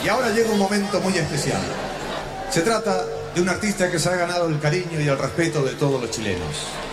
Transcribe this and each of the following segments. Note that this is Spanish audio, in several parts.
Y ahora llega un momento muy especial. Se trata de un artista que se ha ganado el cariño y el respeto de todos los chilenos.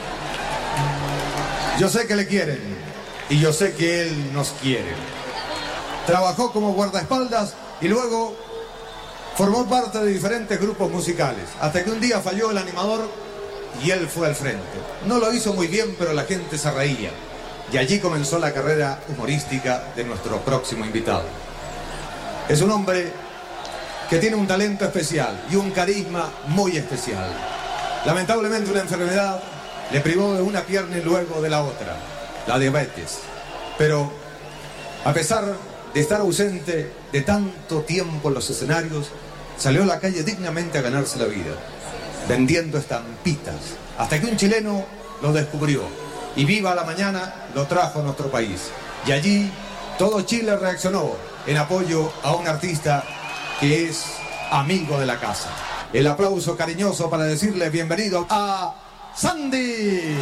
Yo sé que le quieren y yo sé que él nos quiere. Trabajó como guardaespaldas y luego formó parte de diferentes grupos musicales, hasta que un día falló el animador y él fue al frente. No lo hizo muy bien, pero la gente se reía. Y allí comenzó la carrera humorística de nuestro próximo invitado. Es un hombre que tiene un talento especial y un carisma muy especial. Lamentablemente una enfermedad le privó de una pierna y luego de la otra, la diabetes. Pero a pesar de estar ausente de tanto tiempo en los escenarios, salió a la calle dignamente a ganarse la vida, vendiendo estampitas, hasta que un chileno lo descubrió y viva la mañana lo trajo a nuestro país. Y allí todo Chile reaccionó en apoyo a un artista que es amigo de la casa. El aplauso cariñoso para decirle bienvenido a Sandy.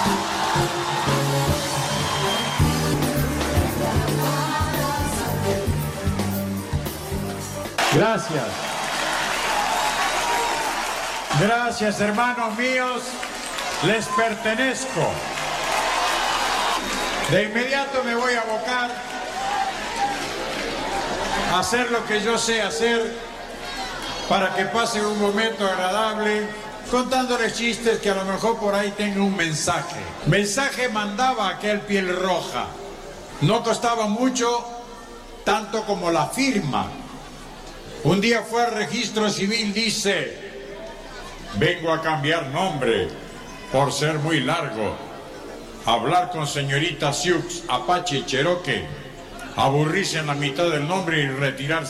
Gracias. Gracias, hermanos míos. Les pertenezco. De inmediato me voy a abocar a hacer lo que yo sé hacer para que pasen un momento agradable, contándoles chistes que a lo mejor por ahí tengan un mensaje. Mensaje mandaba aquel piel roja. No costaba mucho, tanto como la firma. Un día fue al registro civil, dice: vengo a cambiar nombre por ser muy largo. Hablar con señorita Sioux, Apache, Cherokee, aburrirse en la mitad del nombre y retirarse.